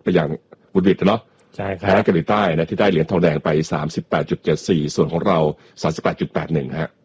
อย่างบุดวิดเนาะใช่ครับแพ้เกาหลีใต้นะที่ได้เหรียญทองแดงไป 38.74 ส่วนของเรา 38.81 ฮะ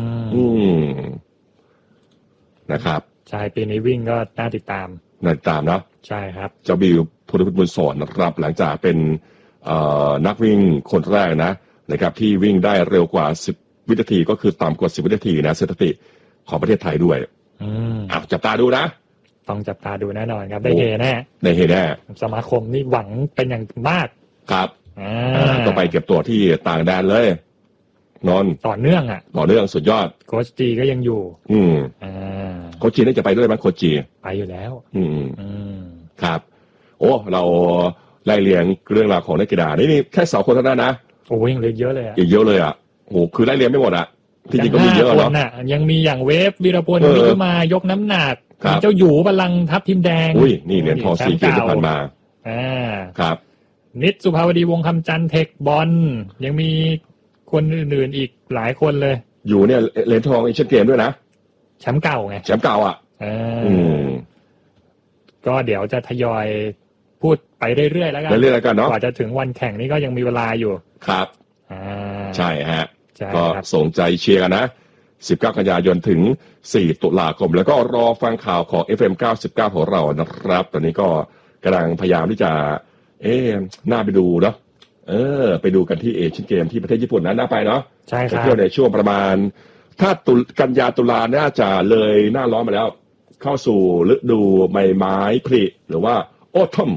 นะครับใช่ปีนี้วิ่งก็น่าติดตามเนาะใช่ครับเจ้าบิวพุทธบุญสอนนะครับหลังจากเป็นนักวิ่งคนแรกนะครับที่วิ่งได้เร็วกว่า10วินาทีก็คือต่ำกว่า10วินาทีนะสถิติของประเทศไทยด้วยจับตาดูนะต้องจับตาดูแน่นอนครับได้เฮแน่สมาคมนี่หวังเป็นอย่างมากครับต้องไปเก็บตัวที่ต่างแดนเลยนอนต่อเนื่องสุดยอดโค้ชจีก็ยังอยู่โค้ชจีน่าจะไปด้วยมั้ยโค้ชจีไปอยู่แล้วครับโอ้เราไล่เรียงเรื่องราวของนักกีฬานี่แค่2คนเท่านั้นนะโอ้ยังเหลือเยอะเลยอีกเยอะเลยโอ้คือไล่เรียงไม่หมดที่จริงก็มีเยอะเนาะยังมีอย่างเวฟวีรพลนี่ก็มายกน้ำหนักเจ้าอยู่บัลลังก์ทัพทีมแดงอุ้ยนี่เหรียญทอง4เกมที่ผ่านมาครับนิดสุภาวดีวงคำจันทร์เทคบอลยังมีคนอื่นๆอีกหลายคนเลยอยู่เนี่ยเหรียญทองเอเชียนเกมด้วยนะแชมป์เก่าไงแชมป์เก่าก็เดี๋ยวจะทยอยพูดไปเรื่อยๆแล้วกันเนาะกว่าจะถึงวันแข่งนี้ก็ยังมีเวลาอยู่ครับใช่ฮะก็ส่งใจเชียร์กันนะ19กันยายนถึง4ตุลาคมแล้วก็รอฟังข่าวของ FM 99ของเรานะครับตอนนี้ก็กำลังพยายามที่จะน่าไปดูเนาะไปดูกันที่เอเชียนเกมที่ประเทศญี่ปุ่นน่าไปเนาะใช่ครับเที่ยวในช่วงประมาณถ้ากันยาตุลาน่าจะเลยหน้าร้อนมาแล้วเข้าสู่ฤดูใบไม้ผลิหรือว่าโอทัม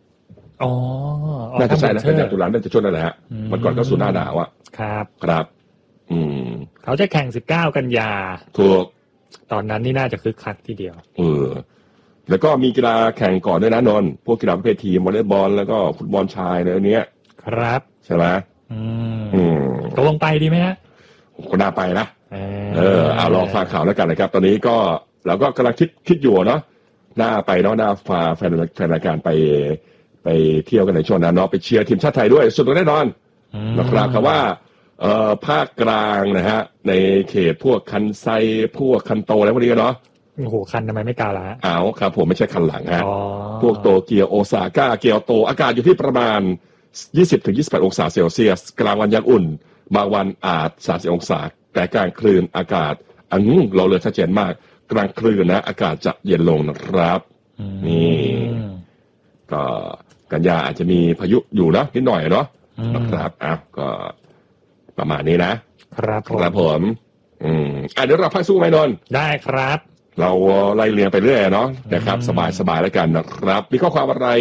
น่าจะใช่นะกันยาตุลาน่าจะช่วงนั้นแหละฮะมันก่อนเข้าสู่หน้าหนาวครับเขาจะแข่ง19กันยาถูกตอนนั้นนี่น่าจะคึกคักทีเดียวแล้วก็มีกีฬาแข่งก่อนด้วยนะนนท์พวกกีฬาประเภททีมวอลเลย์บอลแล้วก็ฟุตบอลชายอะไรเนี้ยครับใช่ไหมตกลงไปดีไหมฮะก็น่าไปนะเอาลองฟังข่าวแล้วกันนะครับตอนนี้ก็เราก็กำลังคิดอยู่เนาะน่าไปเนาะน่าพาแฟนรายการไปเที่ยวกันในช่วงนั้นเนาะไปเชียร์ทีมชาติไทยด้วยสุดแน่นอนนะครับคำว่าภาคกลางนะฮะในเขตพวกคันไซพวกคันโตอะไรพวกนี้เนาะโอ้โหคันทำไมไม่กล่าวล่ะครับผมไม่ใช่คันหลังฮะพวกโตเกียวโอซาก้าเกียวโตอากาศอยู่ที่ประมาณ 20-28 องศาเซลเซียสกลางวันยังอุ่นบางวันอาจ30องศาแต่กลางคืนอากาศเราเลยชัดเจนมากกลางคืนนะอากาศจะเย็นลงนะครับนี่ก็กันยาอาจจะมีพายุอยู่นะนิดหน่อยเนาะนะครับก็ประมาณนี้นะครับผมเดี๋ยวเราพักสู้ไหมนนท์ได้ครับเราไล่เรียงไปเรื่อยเนาะนะครับสบายๆแล้วกันนะครับมีข้อความอะไร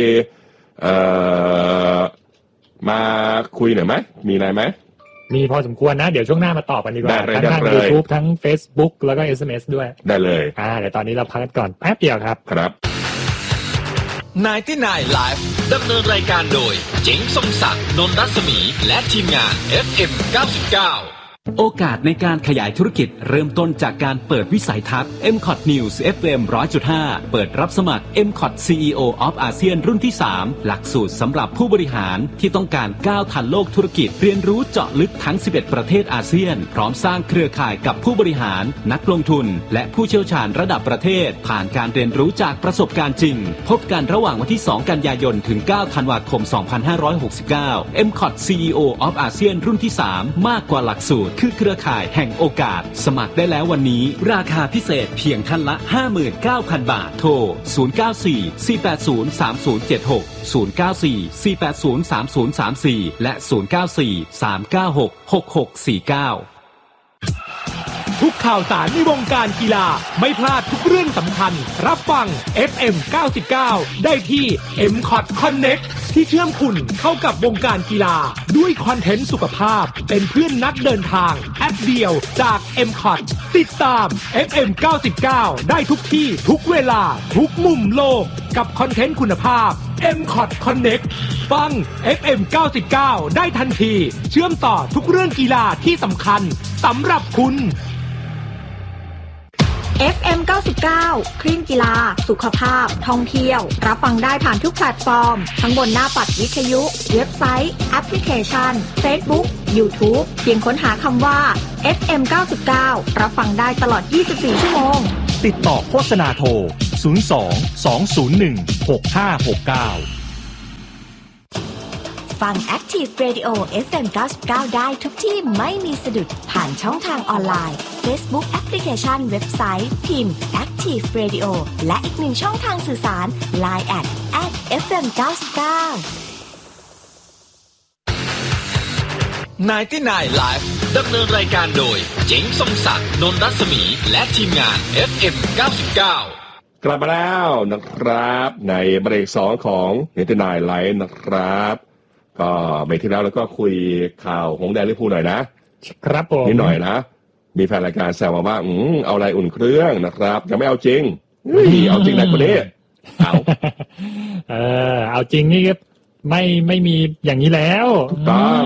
มาคุยหน่อยไหมมีอะไรไหมมีพอสมควรนะเดี๋ยวช่วงหน้ามาตอบกันดีกว่าทั้งทาง YouTube ทั้ง Facebook แล้วก็ SMS ด้วยได้เลยเดี๋ยวตอนนี้เราพักกันก่อนแป๊บเดียวครับ 99 Live ดำเนินรายการโดยเจ๋งทรงศักดิ์นนท์รัศมีและทีมงาน FM 99 โอกาสในการขยายธุรกิจเริ่มต้นจากการเปิดวิสัยทัศน์ MCOT News FM 100.5 เปิดรับสมัคร MCOT CEO of ASEAN รุ่นที่ 3 หลักสูตรสำหรับผู้บริหารที่ต้องการก้าวทันโลกธุรกิจเรียนรู้เจาะลึกทั้ง 11 ประเทศอาเซียนพร้อมสร้างเครือข่ายกับผู้บริหารนักลงทุนและผู้เชี่ยวชาญระดับประเทศผ่านการเรียนรู้จากประสบการณ์จริงพบกันระหว่างวันที่ 2 กันยายนถึง 9 ธันวาคม 2569 MCOT CEO of ASEAN รุ่นที่ 3 มากกว่าหลักสูตรคือเครือข่ายแห่งโอกาสสมัครได้แล้ววันนี้ราคาพิเศษเพียงท่านละ 59,000 บาทโทร 094-480-3076 094-480-3034 และ 094-396-6649 ทุกข่าวสารในวงการกีฬาไม่พลาดทุกเรื่องสำคัญรับฟัง FM 99ได้ที่ MCOT Connect ที่เชื่อมคุณเข้ากับวงการกีฬาด้วยคอนเทนต์สุขภาพเป็นเพื่อนนักเดินทางแอปเดียวจาก MCOT ติดตาม FM 99ได้ทุกที่ทุกเวลาทุกมุมโลกกับคอนเทนต์คุณภาพ MCOT Connect ฟัง FM 99ได้ทันทีเชื่อมต่อทุกเรื่องกีฬาที่สำคัญสำหรับคุณ FM 99 คลื่นกีฬาสุขภาพท่องเที่ยวรับฟังได้ผ่านทุกแพลตฟอร์มทั้งบนหน้าปัดวิทยุเว็บไซต์แอปพลิเคชัน Facebook YouTube เพียงค้นหาคำว่า FM 99รับฟังได้ตลอด24ชั่วโมงติดต่อโฆษณาโทร 02 201 6569 ฟัง Active Radio FM 99ได้ทุกที่ไม่มีสะดุดผ่านช่องทางออนไลน์ Facebook Application เว็บไซต์พิมพ์ Active Radio และอีกหนึ่งช่องทางสื่อสาร Line @FM 99 99 Live ดำเนินรายการโดยเจ๋งทรงศักดิ์นนท์รัศมีและทีมงาน FM 99 กลับมาแล้วนะครับในเบรก2ของ99 Live นะครับก็เบรกที่แล้วก็คุยข่าวหงส์แดงลิเวอร์พูลหน่อยนะครับผมนิดหน่อยนะมีแฟนรายการแซวมาว่าเอาอะไรอุ่นเครื่องนะครับยังไม่เอาจริงเอาจริงไหนคนนี้เอาจริงนี่ไม่มีอย่างนี้แล้วต้อง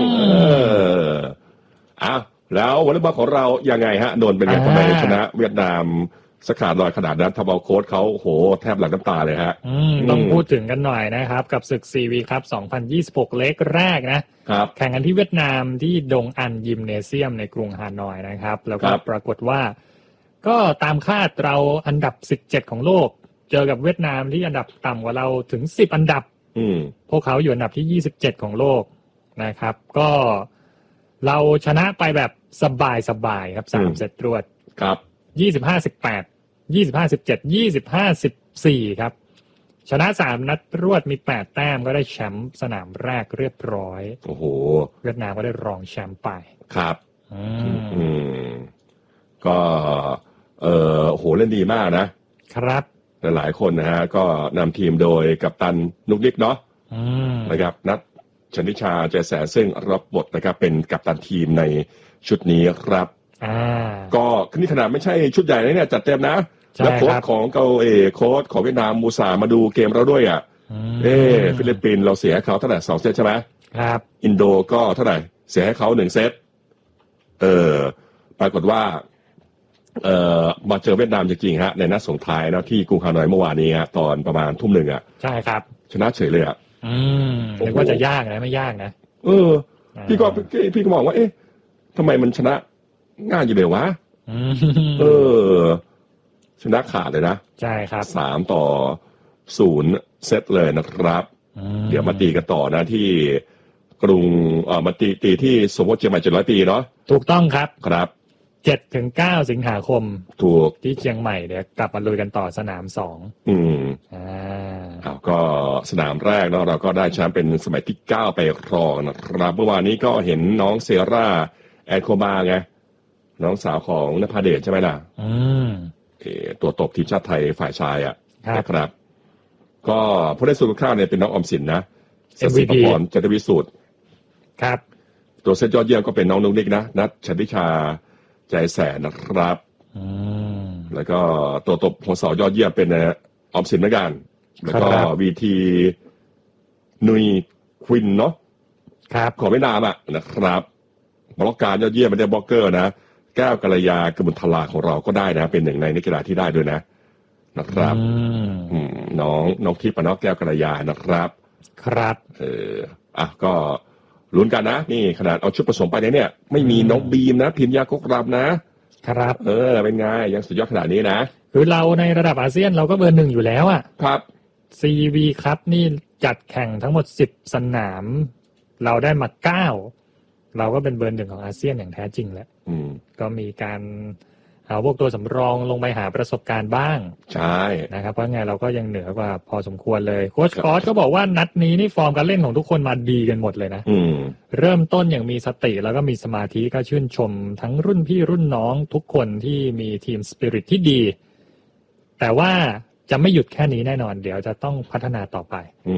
แล้ววอลเลย์บอลของเรายังไงฮะโดนเป็นไงทำไมชนะเวียดนามสกัดลอยขนาดนั้นทำเอาโค้ชเขาโหแทบหลั่งน้ำตาเลยฮะต้องพูดถึงกันหน่อยนะครับกับศึก CV ครับ2026เล็กแรกนะครับแข่งกันที่เวียดนามที่ดงอันยิมเนเซียมในกรุงฮานอยนะครับแล้วก็ปรากฏว่าก็ตามคาดเราอันดับ17ของโลกเจอกับเวียดนามที่อันดับต่ำกว่าเราถึง10อันดับพวกเขาอยู่อันดับที่27ของโลกนะครับก็เราชนะไปแบบสบายครับ3เซตรวดครับ 25-18 25-17 25-14ครับชนะ3นัดรวดมี8แต้มก็ได้แชมป์สนามแรกเรียบร้อยโอ้โหเวียดนามก็ได้รองแชมป์ไปครับก็โหเล่นดีมากนะครับหลายคนนะฮะก็นำทีมโดยกัปตันนุกนิกเนาะนะครับนัทชนิชาใจแสนซึ่งรับบทนะครับเป็นกัปตันทีมในชุดนี้ครับก็นี่ขนาดไม่ใช่ชุดใหญ่นะเนี่ยจัดเต็มนะแล้วโค้ชของโค้ชของเวียดนามมูซามาดูเกมเราด้วยฟิลิปปินส์เราเสียให้เขาเท่าไหร่2เซตใช่ไหมครับอินโดก็เท่าไหร่เสียให้เขา1เซตปรากฏว่ามาเจอเวียดนามจริงๆฮะในนัดส่งท้ายนะที่กรุงฮานอยเมื่อวานนี้ตอนประมาณ 19:00 นใช่ครับชนะเฉยเลยนึกว่าจะยากนะไม่ยากนะพี่ก็มองว่าทำไมมันชนะง่ายอยู่เลยวะชนะขาดเลยนะใช่ครับ 3-0เซตเลยนะครับเดี๋ยวมาตีกันต่อนะที่กรุงมาตีที่สมมติเชียงใหม่700 ปีเนาะถูกต้องครับครับ 7-9 สิงหาคมถูกที่เชียงใหม่เดี๋ยวกลับมาลุยกันต่อสนาม 2ก็สนามแรกเนาะเราก็ได้แชมป์เป็นสมัยที่9ไปครองนะครับเมื่อวานนี้ก็เห็นน้องเซราแอนโคมาไงน้องสาวของนภาเดชใช่ไหมล่ะตัวตบทีมชาติไทยฝ่ายชายนะครับก็ผู้ได้ส่วนข้าวเนี่ยเป็นน้องออมสินนะสัสิปพรจันทวิสูตรครับตัวเซตยอดเยี่ยมก็เป็นน้องนุ๊กนิกนะนัทชนิชาใจแสนนะครับแล้วก็ตัวตบหัวเสายอดเยี่ยมเป็นออมสินเหมือนกันแล้วก็วีทีนุยควินเนาะของเวียดนามนะครับบล็อกการยอดเยี่ยมไม่ได้บล็อกเกอร์นะแก้วกัลยากมลทลาของเราก็ได้นะเป็นหนึ่งในนักกีฬาที่ได้ด้วยนะครับน้องทิพย์น้องแก้วกัลยานะครับครับก็ลุ้นกันนะนี่ขนาดเอาชุดผสมไปเนี่ยไม่มีน้องบีมนะพิมยากกรำนะครับเป็นไงยังสุดยอดขนาดนี้นะคือเราในระดับอาเซียนเราก็เบอร์1อยู่แล้วครับ CV ครับนี่จัดแข่งทั้งหมด10สนามเราได้มา9เราก็เป็นเบอร์1ของอาเซียนอย่างแท้จริงแล้วก็มีการเอาพวกตัวสำรองลงไปหาประสบการณ์บ้างใช่นะครับเพราะไงเราก็ยังเหนือกว่าพอสมควรเลยโค้ชกอสก็บอกว่านัดนี้นี่ฟอร์มการเล่นของทุกคนมาดีกันหมดเลยนะเริ่มต้นอย่างมีสติแล้วก็มีสมาธิก็ชื่นชมทั้งรุ่นพี่รุ่นน้องทุกคนที่มีทีมสปิริตที่ดีแต่ว่าจะไม่หยุดแค่นี้แน่นอนเดี๋ยวจะต้องพัฒนาต่อไป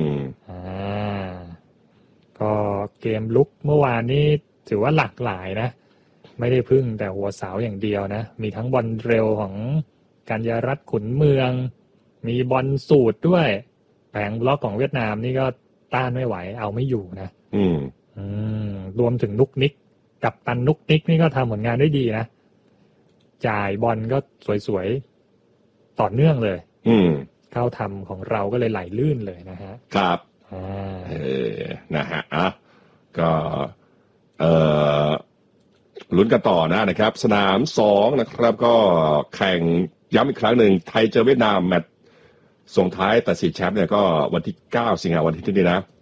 ก็เกมลุกเมื่อวานนี้ถือว่าหลากหลายนะไม่ได้พึ่งแต่หัวเสาอย่างเดียวนะมีทั้งบอลเร็วของกัญญารัตน์ขุนเมืองมีบอลสูตรด้วยแผงบล็อกของเวียดนามนี่ก็ต้านไม่ไหวเอาไม่อยู่นะรวมถึงนุกนิกกับตันนุกนิกนี่ก็ทำผลงานได้ดีนะจ่ายบอลก็สวยๆต่อเนื่องเลยเข้าทำของเราก็เลยไหลลื่นเลยนะฮะครับนะฮะก็ลุ้นกันต่อนะครับสนาม2นะครับก็แข่งย้ำอีกครั้งหนึ่งไทยเจอเวียดนามแมตช์ส่งท้ายตัดสินแชมป์เนี่ยก็วันที่9 สิงหาคมวันที่นี้นะ